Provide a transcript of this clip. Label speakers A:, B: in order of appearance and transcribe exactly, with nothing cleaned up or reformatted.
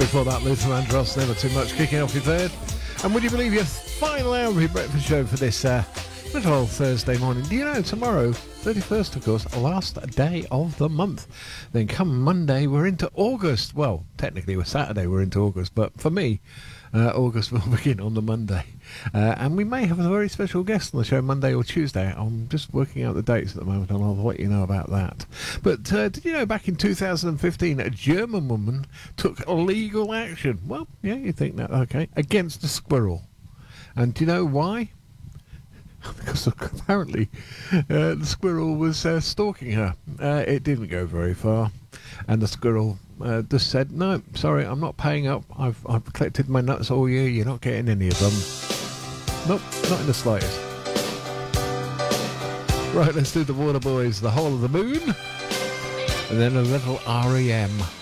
A: Before that, Luther Vandross, Never Too Much, kicking off your third. And would you believe your final hour of your breakfast show for this uh, little Thursday morning? Do you know, tomorrow, thirty-first, of course, last day of the month. Then come Monday, we're into August. Well, technically, we're Saturday, we're into August. But for me, uh, August will begin on the Monday. Uh, and we may have a very special guest on the show Monday or Tuesday. I'm just working out the dates at the moment, and I'll let you know about that. But uh, did you know back in two thousand fifteen, a German woman took legal action? Well, yeah, you think that, okay, against a squirrel. And do you know why? Because apparently uh, the squirrel was uh, stalking her. Uh, it didn't go very far. And the squirrel uh, just said, no, sorry, I'm not paying up. I've, I've collected my nuts all year. You're not getting any of them. Nope, not in the slightest. Right, let's do the Waterboys, The Whole of the Moon. And then a little R E M.